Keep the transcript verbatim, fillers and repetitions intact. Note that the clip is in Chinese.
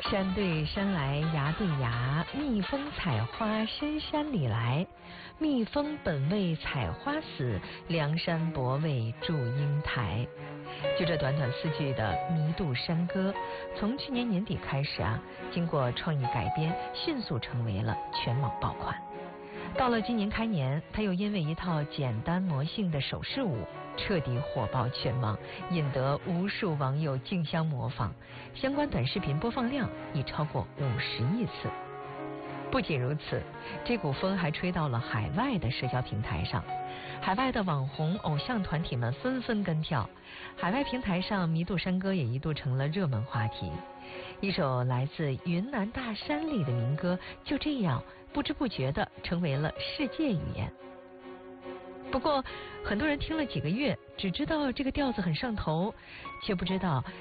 山对山来崖对崖，蜜蜂采花深山里来。蜜蜂本为采花死，梁山伯为祝英台。就这短短四句的《弥渡山歌》，从去年年底开始啊，经过创意改编，迅速成为了全网爆款。到了今年开年，他又因为一套简单魔性的手势舞彻底火爆全网，引得无数网友竞相模仿，相关短视频播放量已超过五十亿次。不仅如此，这股风还吹到了海外的社交平台上，海外的网红偶像团体们纷纷跟跳，海外平台上《弥渡山歌》也一度成了热门话题。一首来自云南大山里的民歌，就这样不知不觉地成为了世界语言。不过，很多人听了几个月，只知道这个调子很上头，却不知道